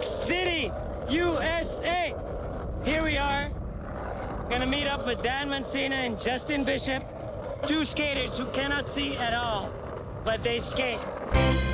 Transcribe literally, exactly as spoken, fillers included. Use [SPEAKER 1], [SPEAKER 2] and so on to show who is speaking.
[SPEAKER 1] York City, U S A. Here we are, gonna meet up with Dan Mancina and Justin Bishop, two skaters who cannot see at all, but they skate.